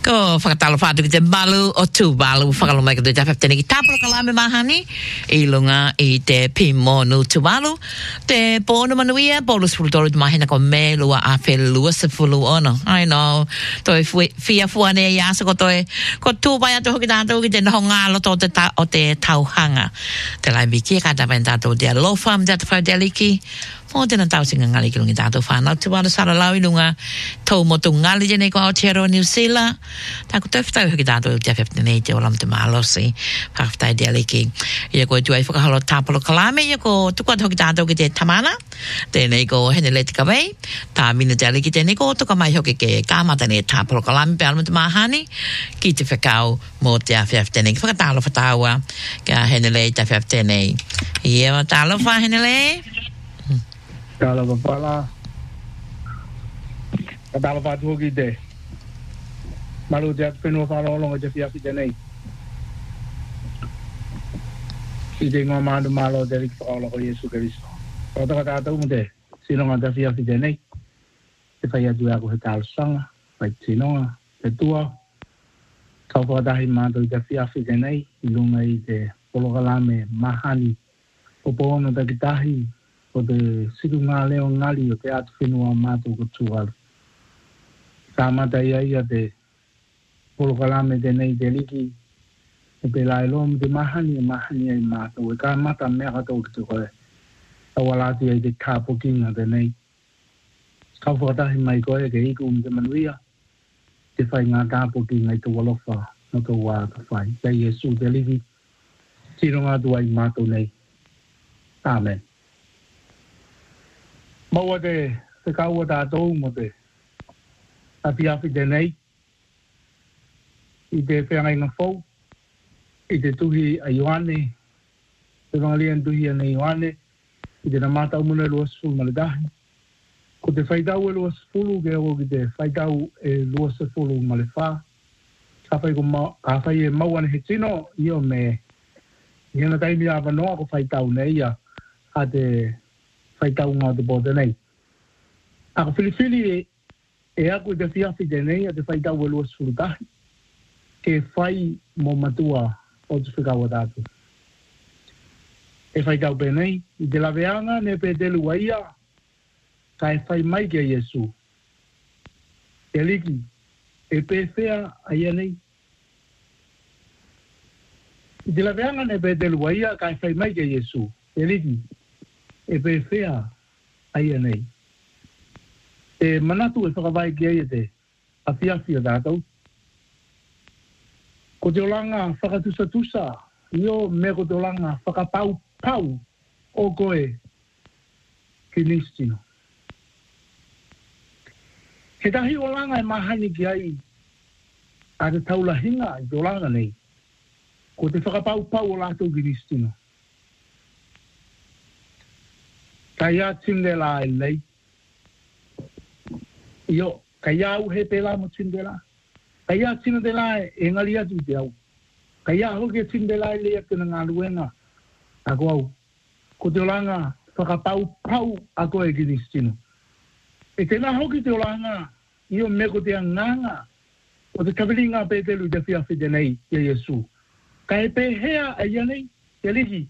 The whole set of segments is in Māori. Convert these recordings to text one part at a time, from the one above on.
Ko whakatalo whātu ki te balu o tū balu whakalomai ka te tawhaptene ki tāpura kalame mahani I lunga I te pimo nu tū balu te pōna manuia pōlu sifuru te mahina ko me lua a whelua sifuru ono I know toi fia fuane I asa ko toi ko tūpai atu hoki tātou ki te noho ngāloto o te tauhanga te lai miki ka tapai tātou te alofa mi tātou whau te aliki o tēnā tau singa ngali ki lungi tātou whānau te wāna sara lau I lunga tau motu ngali jene ko Aotearoa New Zealand tā ko tau whitau hoki tātou te awheptene te olam te mahalosi whakawhitai te aliki ia ko tuai whakahalo tāpolo kalame ia ko tukuat hoki tātou ki te tamana tēnei ko hene le te kawei tā mina te aliki tēnei ko toka mai hoki ke kāmata ne tāpolo kalame pe alama te mahani ki te whakau mo te awheptene ki whakatalo whataua ka hene le te awheptene ia talo wha hene le Tala papala. Tala patu ki te. Malu te penu whalo longa te whiawhi te nei. I te ngā māndu mālo te riki whakaola ko Iesu Keristo. Kotaka tātou mo te sinonga te whiawhi te nei. Te whai atu ako he tālu sanga. Whai sinonga, te tua. Kau whakatahi mātou te whiawhi te nei. I lunga I te polokalame mahani. O pōno te kitahi. O te siku ngā leo ngali o te atu whenua mātou ko tūaru. Sa mata ia te polokalame te nei te liki. E pe lai lomu te mahani ai mātou. E kā mata mea katou ki te koe. Tawalati ai te kāpokinga te nei. Kau whakatahi mai koe ke iku te manuia. Te whai ngā kāpokinga I te walofa no te wā te whai. Te Iesu te liki. Tino ngā tua I mātou nei. Amen. Maua te kaua tātou mo te api te nei. I te whengai ngā whau. I te tuhi a Ioane. Te wangalian tuhi a Ioane. I te namatau muna lua sifuru maladahi. Ko te whaitau e lua sifuru ke o ki te whaitau e lua sifuru malewha. Ka whai e mauane he tino I o me. I hana taimi a wanoa ko whaitau nei a te whaitau ngā te bōta nei. Ako whiliwhili e aku te whiawhi te nei a te whaitau e lua sifuru tahi. Ke whai mo matua o te whikaua tātou. E whaitau pe nei, I te laweanga ne pe te lua ia, ka e whai mai ke Iesu. E liki, e pe whea a ia nei. I te laweanga ne pe te lua ia, ka e whai mai ke Iesu. E liki, e pe whea a ia nei. E manatu e whakawai ki aia te a whiawhi a tātou. Ko te olanga whakatusa-tusa, io me ko te olanga whakapau-pau o koe ki nistino. He tahi olanga e mahani ki ai a te taulahinga I te olanga nei. Ko te whakapau-pau o lātou ki nistino. Kai a tindela e lei. Io, kai a uhe pela mo tindela. Kai a tindela e ngali atu te au. Kai a hoke tindela e lea kena ngā luenga. Ako au. Ko te olanga whakapau-pau a koe ki nistino. E tēnā hoki te olanga, io me ko te anganga. O te kawiringa pētelu te whiawhi te nei, te Iesu. Kai pe hea a ia nei, te lihi.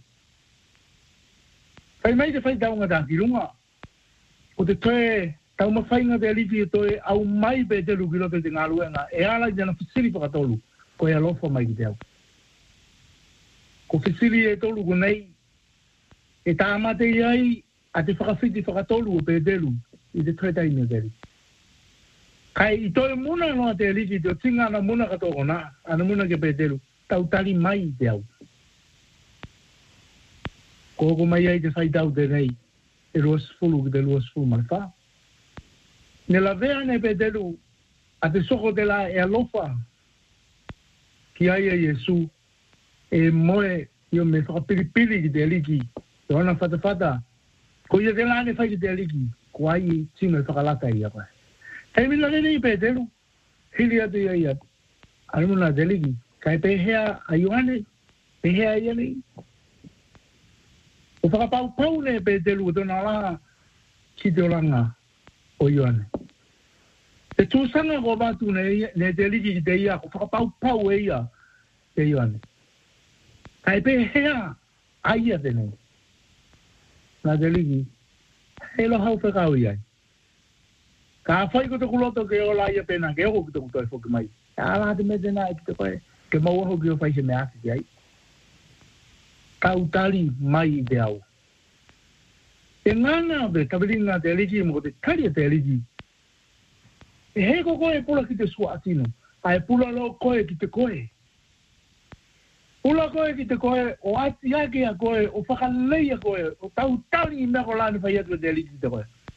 Kai mai te whaitaunga tā ki runga. O te koe tau mawhainga te aliti e toi au mai pe te luki lote te ngā luenga. E ala I tēnā whisiri whakatolu. Ko e alofa mai ki te au. Ko whisiri e tolu ko nei. E tā mate iai a te whakawhiti whakatolu o pe te lu. I te tuetai me te li. Kai I toi muna noa te aliti te o tinga ana muna katoko na. Ana muna ke pe te lu. Tau tali mai te au. Ko mai ai te whaitau te nei, e luas fulu ki te luas fulu malwha. Ne la vea ne pe telu, a te soko te la e alofa, ki ai a Iesu, e moe, io me whakapiripiri ki te aliki, te ona whatawhata, ko ia te la ne whai ki te aliki, ko ai tino e whakalaka I a koe. Hei mina ne pe telu, hili atu ia ia, anumuna te aliki, kai pe hea a Ioane, pe hea ia nei, o whakapau-pau ne pe te lu tōna la ki te oranga o Ioane. Te tūsanga ko watu ne te liki ki te ia, ko whakapau e ia, te iwane. Kai pe hea, aia tene. Nā te liki, he lo hau whekau iai. Ka whai ko te kuloto ke o la ia pena, ke oko ki te kutoi whoki mai. Ala te me tena e ki te koe, ke mauaho ki o whai se me aki ki ai. Kau tali mai i te au. E ngana be kawiringa te liki, mo te tari te liki, e he ko koe pula ki te sua atino. A e pula lo koe ki te koe. Pula koe ki te koe, o ati ake a koe, o whakalei a koe, o tau tali i mea ko lani whai atu te liki te koe.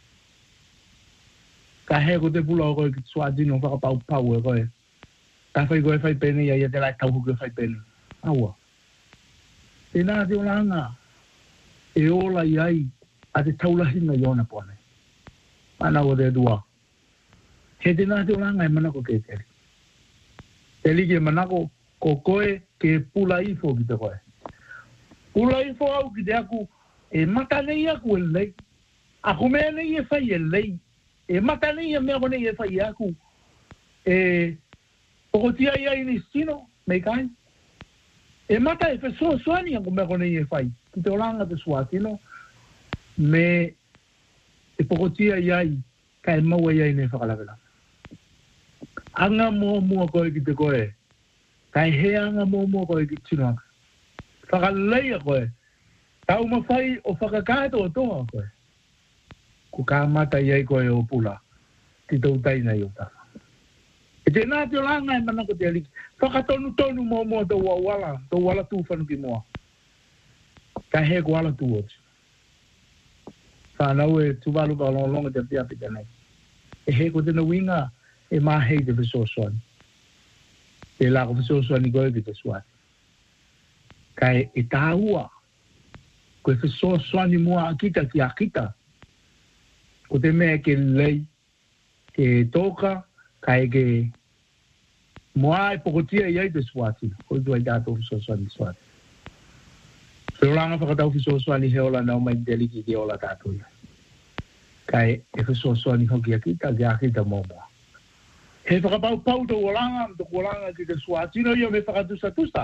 Ka he ko te pula o koe ki te sua atino, whakapau e koe. Ka whai koe whai pene ia ia te lai tau huke whai pene. Aua. E nā te olanga, e ola iai, a te taulahinga i ona pone. Ana o te dua. He te nā te olanga e manako ke teri. Te liki e manako ko koe ke pula ifo ki te koe. Pula ifo au ki te aku e mata nei aku e lei. Aku mea nei e whai e lei. E mata nei e mea nei e whai aku. E pokotia ia ini sino, mei kai. E mata e whesua suani aku mea nei e whai. Ki te olanga te suatino. Me e pokotia iai ka e maua iai nei whakalawela. Anga mua koe ki te koe. Kai he anga mua koe ki tinoaka. Whakaleia koe. Tau mawhai o whakakaeto o toa koe. Ko ka mata iai koe o pula. Ki tau taina i o tawa. E te nā te olanga e manako te aliki. Whakatonu mua tau wala. Tau wala tūwhanu ki mua. Kai he ko wala tūwoti. Whanau e tuwalu ka longa te piapi tenei. E he ko tena winga e mahei te whisoswani. E lako whisoswani koe ki te suati. Kai e tāua. Koe whisoswani mua akita ki akita. Ko te mea ke lei. Ke toka. Kai ke mua e pokotia iai te suati. Koe tuai tātou whisoswani suati. Se olanga whakatau whisoswani he ola nau mai deliki ki ola tātou ia. Kai e whisoswani hoki akita ki akita momoa. He whakapau tau olanga, tau olanga ki te suatino ia me whakatusa.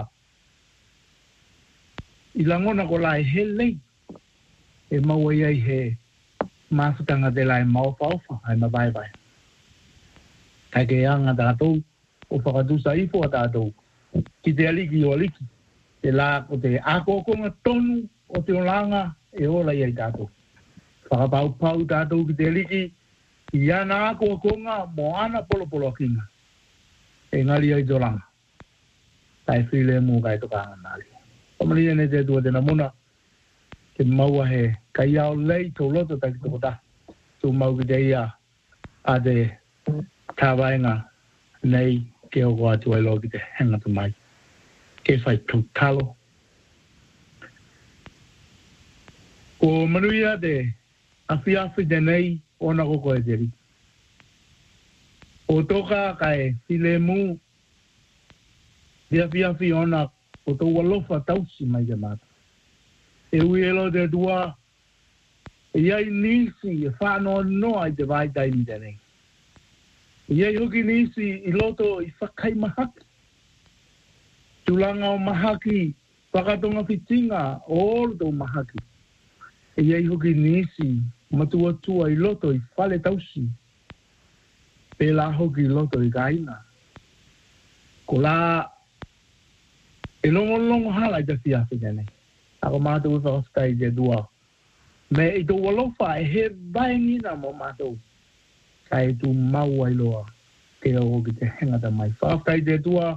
I langona ko lai he lei. E maua iai he mafutanga de lai mauwhauwha, hai mawaiwai. Kai ke anga tātou, o whakatusa ifo a tātou. Ki te aliki o aliki. Te la ko te akokonga tonu o te olanga e ola iai tātou. Whakapau tātou ki te aliki. I ana ako konga mo ana polo kinga. E ngali ai dolanga. Tai while mu kai tokanga nali. Omani ene te tua tena muna. Ke maua he kai au lei tō loto taki tokota. Tō mau ki te ia a te tāwainga nei ke oko atu ai lo ki te hengatu mai. Ke whai tūtalo. O manuia te awhi tenei ona ko koe teri. O toka kai while mu Whiawhi ona o tau alofa tausi mai te mata. E ui elo te dua e iai nisi e whanoa noa i te vaitai ni tenei. E iai hoki nisi i loto i whakai mahaki. Tulanga o mahaki, whakatonga whitinga o olo tau mahaki. E iai hoki nisi matua tua i loto i whale tausi. Pela hoki i loto i kaina. Ko la e longo hala i te whiawhi tenei. Ako mātou i whakaskai te dua. Me i tō walofa e he vaingina mo mātou. Kai tū mau ai loa. Te o ki te hengata mai. Whakaskai te dua.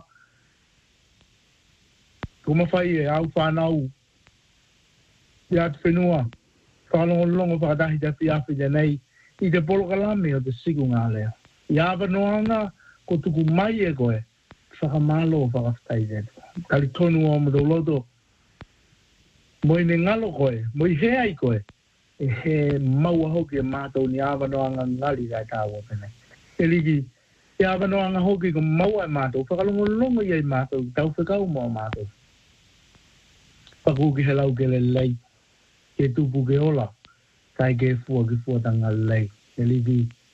Kumawhai e au whanau. I atu whenua. Whalongo whakatahi te whiawhi tenei. I te polokalame o te siku ngā lea. I awanoanga ko tuku mai e koe. Whakamalo o whakaskai te dua. Kali tonu o mdoloto. Moi ne ngalo koe, moi hea i koe, e he maua hoki e mātou ni awanoanga ngali rai tāua pene. E liki, e awanoanga hoki ko maua e mātou, whakalongo i ai mātou, tau whakau mo mātou. Pakuki he lau ke le lei, ke tupu ke ola, kai ke fua ki fuatanga lei. E liki,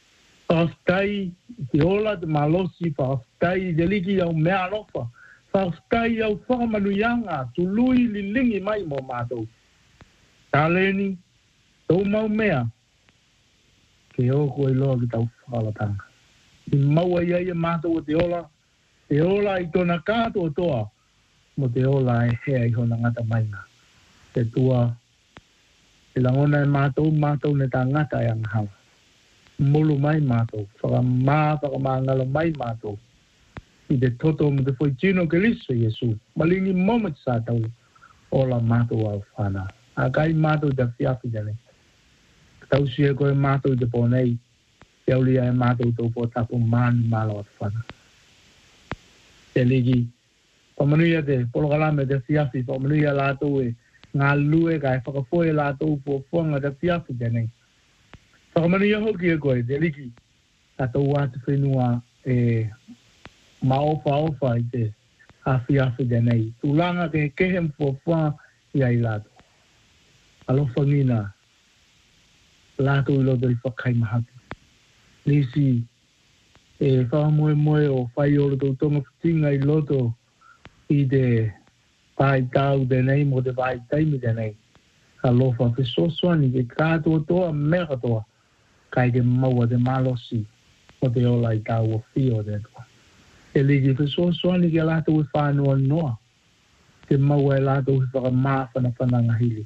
Whaftai, te ola, te malosi, whaftai, te liki au mea alofa. Whaftai au whakamanuianga, tului lilingi mai mo mātou. Tāleni, tau mau mea, ke oko i loa ki tau whakalatanga. I maua ia mātou o te ola i tōna kātua toa, mo te ola e hea i hona ngata mainga. Te tua, e langona e mātou ne tā ngata e angahanga. Mulu mai mātou, whakamāngalo mai mātou. I te toto mo te whoi tino ke liso, Jesu. Malingi momet sa tau ola mātou au whana. A kai mātou te whiawhi tane. Tau sia koe mātou te pōnei, te aulia e mātou tau po tapu māni mālo at whana. Te ligi, pamanuia te polokalame te whiawhi, pamanuia lātou e ngā lue kai whakafoe lātou po whanga te whiawhi tane. Whakamanuia hoki e koe, te ligi, lātou wātu whenua e maofa i te hawhi tane. Tūlanga ke kehem po whanga i ai lātou. Alofa ngina, lātou I loto I whakai mahaki. Nisi, e whakamoe o whai o loto tonga whitinga I loto I te whai tau tenei mo te whai taimi tenei. Alofa ke sosoani ke kātua toa mea katoa kai te maua te malosi o te ola I tau o whio te toa. E ligi ke sosoani ke lātou I whanua noa. Te maua e lātou I whakamāwhana whananga hili.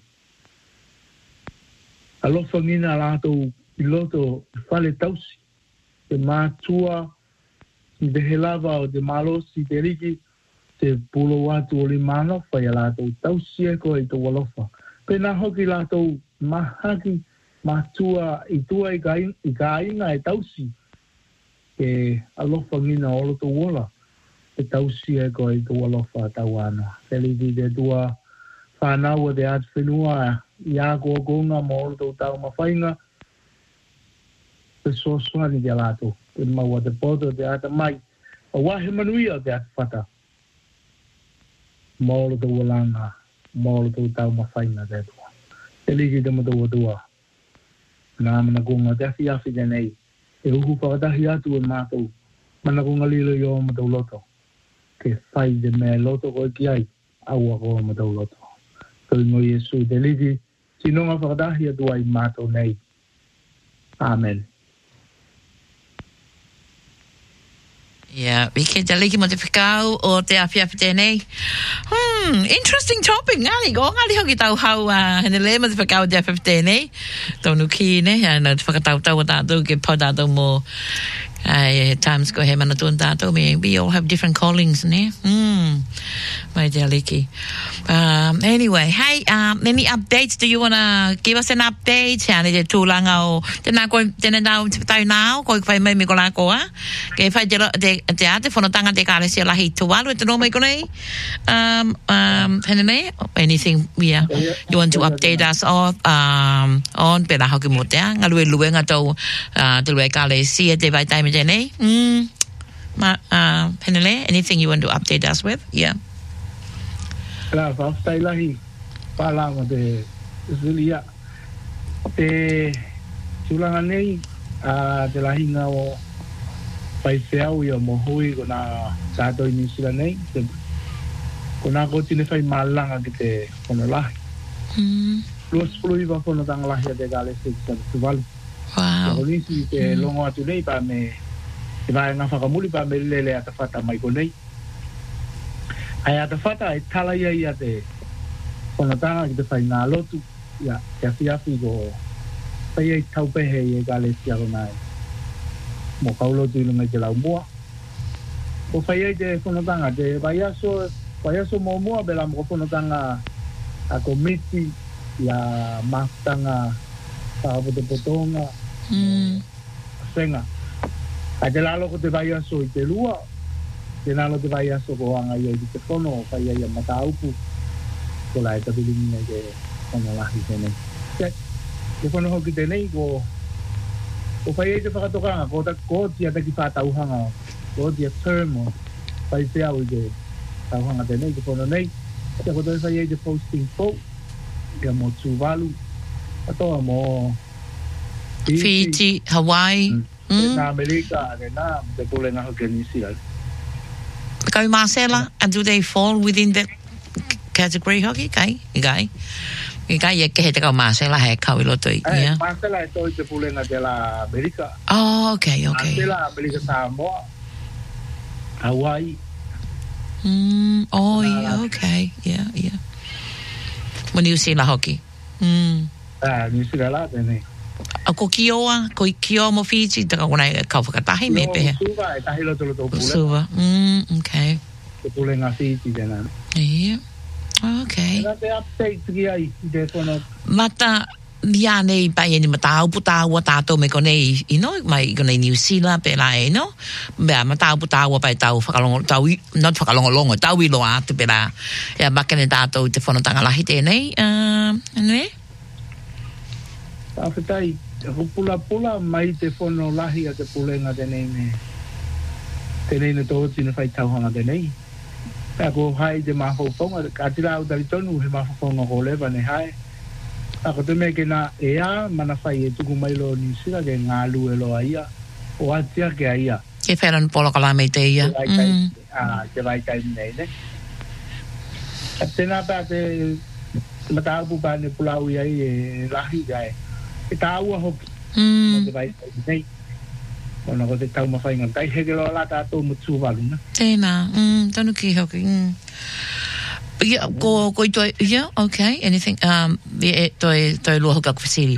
Alofa ngina lātou I loto I whale tausi. Te mātua, I te helava o te malosi, te riki, te pulo watu o li manofa I lātou tausi e koe I te walofa. Pena hoki lātou mahaki, mātua I tua I ka inga e tausi. E alofa ngina o loto wola. Te tausi e koe I te walofa tau ana. Te riki te tua whanau o te atu whenua ia ko gonga mo o tau mawhainga te sosoani te alato te maua te poto te ata mai a wahe manuia te atu whata mo o walanga mo o tau mawhainga te atua te liki te matua nā mana gonga te awhi tenei e uhu whakatahi atu e mātou mana gonga lilo I o matau loto ke whai te mea loto koe ki ai aua ko matau loto Tau ingo Yesu te liki Sinonga whakatahi atua I mātou nei. Amen. Yeah, we can liki mo te whikau o te awhiawhi tēnei. Interesting topic. Ngāli hoki tau hau hene le mo te whikau o te awhiawhi tēnei. Tonu ki ne, te whakatautau o tātou ke pau tātou mō times ko he mana tuan tātou. We all have different callings, ne? Mai te aliki. Anyway, hey, any updates? Do you want to give us an update? Hea te tūlanga o tēnā koe, tēnā tau nāo, koe whai mai me ko lā koa. Ke whai te ate whanotanga te kāre sia lahi tuwalu e te nōmai konei. Anything you want to update us on pēnā hoki mō tea. Ngā lue luenga tau te lue kāre sia te vai taime tēnei. Anything you want to update us with? Yeah. La whaftai lahi pālanga te Zulia te tūlanga nei te lahinga o pai whiau I o mohui ko nā tātou I nisira nei ko nā koti ne whai mālanga ki te whono lahi luas pulu I whono tanga lahi a te kāle se ki tuwalu ko nisi te longo atu nei pa me te vai ngā whakamuli pa me lele ata whata mai ko nei ai ata whata e tala ia te whanatanga ki te whai ngā lotu ia te awhiawhi ko whai ei taupehe I e kāle sia ko nai mo kaulotu I lunga I te lau mua ko whai ei te whanatanga te vai aso mo mua bela mo whanatanga a komiti ia mātanga whakapotopotonga whenga a te lalo ko te vai aso I te lua te nalo te vai aso ko anga I te whono o whai ai a mata aupu ko lai tabilingi te whono lahi tēnei te whono hoki tēnei ko whai ai te whakatokanga ko tia taki whātauhanga ko tia term o whai whiau I te tauhanga tēnei te whono nei te koto whai ai te posting po ia mo Tuvalu atoa mo Fiji, Hawaii Na Amerika, na te pulenga hoki New Zealand. Kai Marcella, and do they fall within that category hoki? Kai? Ikai e ke he te kau Marcella he kau I loto I. Yeah. Marcella e toi te pulenga de la Amerika. Oh, okay. Marcella, Amerika Samoa. Hawaii. Oh, yeah, okay. Yeah. When you see la hoki. New Zealand la tene. A ko kioa, ko kioa mo Fiji, te kau nei kau whakatahi me pehe. Suva, e tahi loto pulenga. Suva, okay. Te pulenga Fiji tena. Yeah. Okay. Nā te update ki ai, te whono. Mata, ia nei pai ni matau puta wa tato me konei mai konei New Zealand pe la no me matau puta wa pai tau whakalongo tau not whakalongo longo tau I loa te pe la ia makene tato te whono tanga lahi tēnei ne ta whetai pula mai te whono lahi a te pulenga tēnei ne tō tina whai tauhanga tēnei ta ko hai te mawhauwhonga ka tira au tari tonu he mawhauwhonga ko lewa ne hai ako te me ke na ea mana whai e tuku mai lo New Zealand ke ngā lue lo aia o atia ke aia ke wheran polo kalame te ia te vai tai nei ne a tēnā pā te mataupu pā ne pulau iai e lahi gai e tāua hoki mo te vai tai nei ona ko te tau mawhai ngantai heke lo la tātou mutu walu na tēnā tonu ki hoki Yeah, go to yeah, okay. Anything to lo hoka fasili.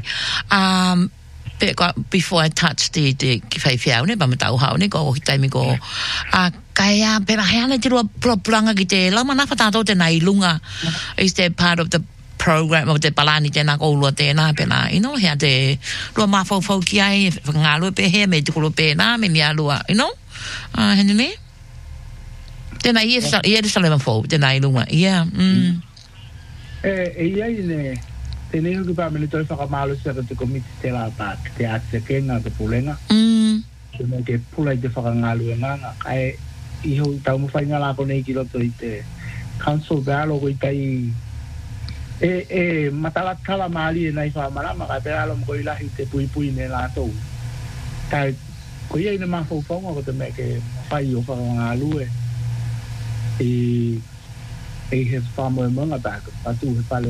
Before I touch the fai fiau ne ba matau hau ne go hitai mi go kaya pera hana te ro planga ki te lama na fatato te nai lunga is there part of the program of the palani te na ko lo te na pena he te lo ma fo ki ai nga lo pe he me te ko pe na me ni alua henene tēnā ia te salema fōu, tēnā I lunga, ia. Ia ne, tēnei huki pāmeni toi whakamālu sera te komiti te la pāk, te atia kenga, te pulenga. Tēnei ke pula I te whakangalu e nganga, kai iho tau mu whainga lako nei ki roto I te council bealo ko I tai matalatala maali e nai whamarama, kai bealo mo ko I lahi te pui ne lātou. Kai ko ia ina mawhau whaunga ko te me ke whai o whakangalu e he whamoe mga baka patu he pale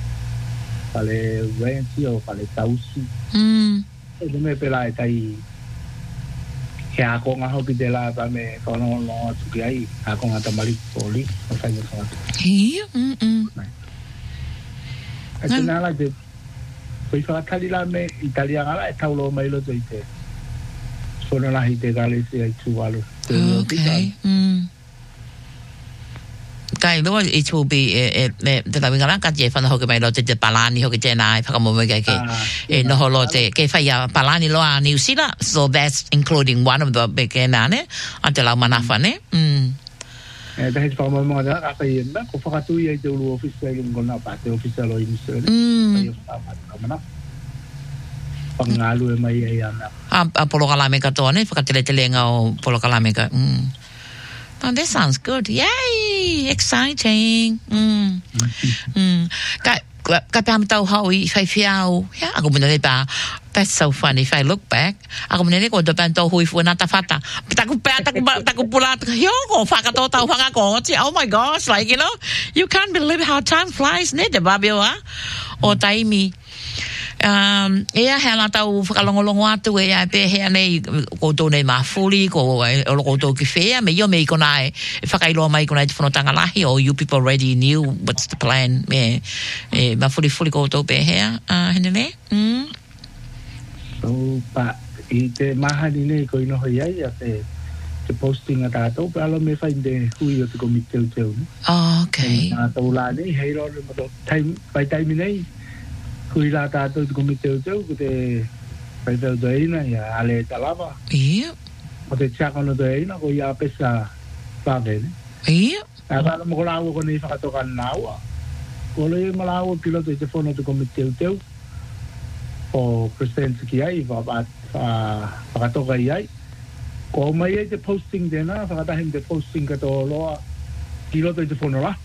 ranchi o pale tausi e me pela e tai he ako ngā hoki te la pa me whanonga tuki ai ako ngā tamari poli o whainga whangatu e te nāla te koi whakatari la me Italia ngala e taulo mai loto I te whanolahi te galesi ai tuwalu okay kai lo it will be te la winga ka je fana hoke mai lo te palani hoke te nai whakamoe ke no holo te ke whaia palani lo a New Zealand so that's including one of the big nane ante la manafa ne te he whakamoe mga ka whai ena ko whakatu I te ulu ofisa I ngona pa te ofisa lo I New Zealand pangalu e mai ai ana a polo kalame ka tone whakatele-telenga o polo kalame ka Oh, that sounds good. Yay! Exciting. Ka pam tau hau I whai whiau. Yeah, ako muna ne pa. That's so funny. If I look back, ako muna ne ko do pan tau hui fuana ta fata. Taku pula. Yo, ko whakato tau whakako. Oh my gosh, like, you can't believe how time flies, ne, te babio, o taimi. Ea hea tau whakalongolongo atu ea pe hea nei koutou nei mawhuri ko koutou ki whea me io me I konai whakailoa mai konai te whanotanga lahi or you people already knew what's the plan me mawhuri koutou pe hea hene ne so pa I te mahani nei ko ino hoi ai a te posting a tātou pe alo me whainde hui o te komiteu teu okay tātou la nei hei rore mato pai taimi nei kui la tātou te komiteu teu ko te whaitau doeina ia ale talava o te tiakono doeina ko ia pesa whawene a tāna mo ko lau ko nei whakatokan nāua ko le malaua piloto I te whono te komiteu teu o Christian Siki ai whakatoka I ai ko mai ai te posting tēnā whakatahin te posting kato loa piloto I te whono la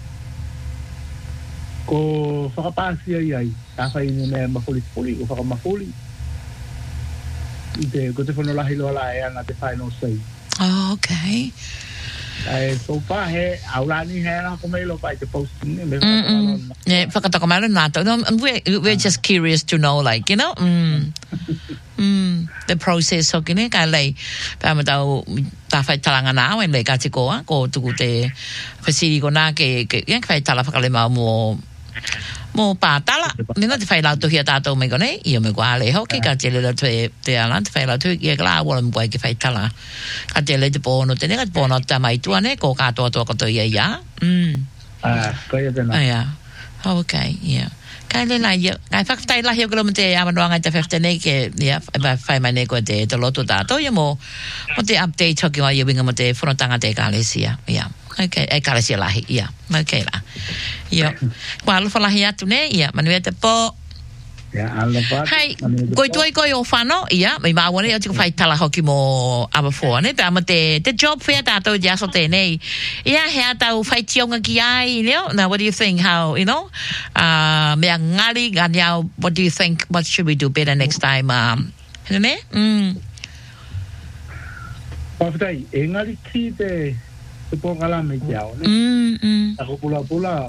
ko whakapāsia I ai ka whai ne mea mawhuli ko whakamawhuli ko te whanau lahi loa la e ana te whainau sei. Oh, okay. So far he aulani he na ko mailo pa te posting me whakataka mai na to. We're just curious to know, like, you know, the process of kine ka lei pa ma tau ta fai talanga na wen le ka te ko tuku te fasiri ko na ke yang fai tala whakale mo pātala, nina te whai lautu hia tātou me kone, ia me kua le hoki, ka te lera te ala, te whai lautu hia kala wala mkua ke whai tala. Ka te le te pōno tene, ka te pōno ta maitua ne, ko kātoa toa kato ia ia. Koia tēnā. Ia, okay, ia. Kai le lai, kai whakatai lahi o kilo te amanuanga te whaktene ke, ia, whai mai ne koe te loto tātou, ia mo te update hoki wa ia winga mo te whanotanga te kālesia, ia. Okay, kālesia lahi, ia. Okay la. Ia. Kua alofa lahi atu ne, ia, manuia te pō. Ia, alofa. Hei, koi tuai koi o whano, ia, mai māwane, o tiko whai tala hoki mo awafoa, ne, pēr ama te job fair tātou di aso tēnei. Ia, hea tau whai tionga ki ai, you know? Now, what do you think, how, you know? Mea ngari, ganyao, what do you think, what should we do better next time? You know? Pawhitai, e ngari ki te pōkala me te ao, ne? Ako pula,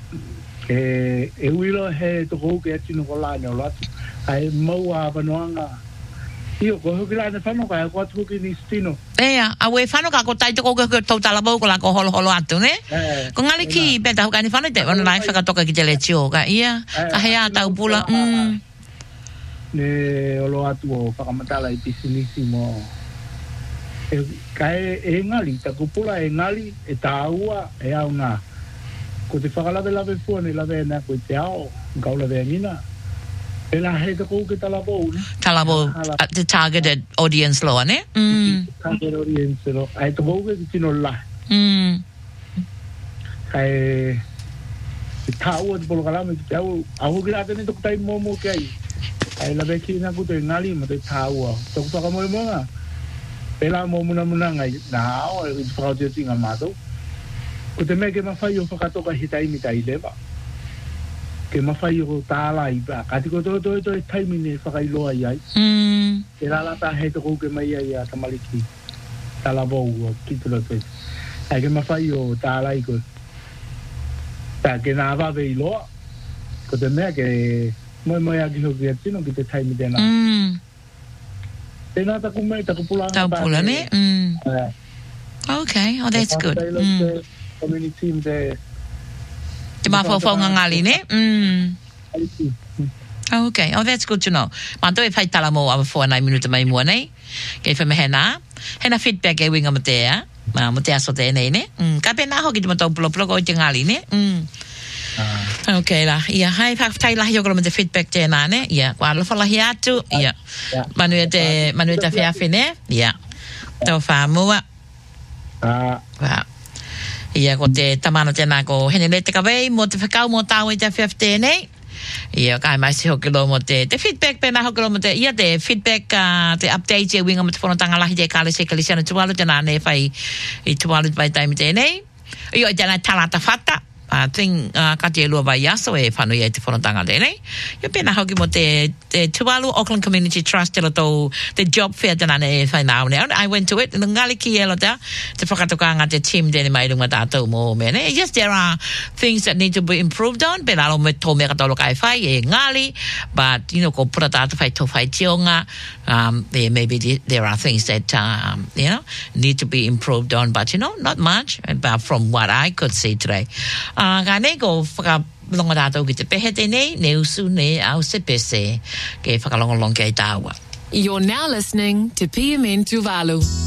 e uilo he toko ke atino ko lāne o latu. Ai maua wanoanga. Io, ko huki lāne whano kai, ko atu huki ni stino. Ea, a we whano ka ko tai toko ke tau talabau ko la ko holo atu, ne? Ko ngali ki, peta huka ni whano te, wana lai whakatoka ki te le tio, ka ia, ka hea tau pula, Ne olo atu o whakamatala I pisilisi mo. Kai e ngali, ta kupula e ngali, e tāua, e au ngā. Ko te whakalave fua ne lave na koe te ao, kau lave ngina. E la he te kou ke talabou, ne? Talabou, the targeted audience loa, ne? Targeted audience lo. Ai te kou ke tino la. Kai te tāua te polo kalame, te au, ahu ki rātene toku tai momo ke ai. Ai lave ki na ku te ngali ma te tāua. Toku whakamoe monga. Pela mo muna ngai na o e whakao te tinga mātou. Ko te mea ke mawhai o whakatoka hitai mi tai lewa. Ke mawhai o tāla I pā. Kati ko toi taimi ne whakailoa I ai. Ke rālata hei toko ke mai ai a tamaliki. Tāla bau o kitula toi. Ai ke mawhai o tāla I ko. Tā ke nā wawe I loa. Ko te mea ke moe a kiho ki atino ki te taimi tēnā. Tēnā taku mei, taku pula. Taku pula, ne? Okay, oh, that's good. Community te mawhawhau ngali, ne? Okay, oh, that's good to know. Manto e whai tala mo awawhua nai minuta mai mua nei. Kei whame hena. Hena feedback e winga mo te ea. Mo te aso tēnei, ne? Ka pēnā hoki te matau pulo ko I te ngali, ne? Okay la, ia, hai whaktai lahi o kolo mo te feedback tēnā, ne? Ia, kua alofa lahi atu, ia. Manui te whiawhi, ne? Ia. Tau whamua. Ia, ko te tamana tēnā ko hene le te kawei, mo te whakau mo tāu I te whiawhi tēnei. Ia, kai mai si hoki lo mo te feedback pēnā hoki lo mo te, ia, te feedback, te update e winga mo te whanotanga lahi te kālese kalisiana tualu tēnā ne whai I tualu pai taimi tēnei. Ia, tēnā talata whata. Ka te lua vai aso e whanui e te whanotanga tēnei. Ia pēnā hoki mo te Tuvalu Auckland Community Trust tēla tō te job fair tēnā ne e whai nāu nea. I went to it, ngali ki e lo te whakatokanga te team tēne mai runga tātou mō mea ne. Yes, there are things that need to be improved on. Pēnā alo me tō mea katolo kai whai e ngali, but, you know, ko pura tātou whai tō whai tionga, maybe there are things that, you know, need to be improved on, but, you know, not much, but from what I could see today. Ka nei ko whakalonga tātou ki te pehe tēnei, ne usu ne au se pese ke whakalonga long kei tāua. You're now listening to PMN Tuvalu.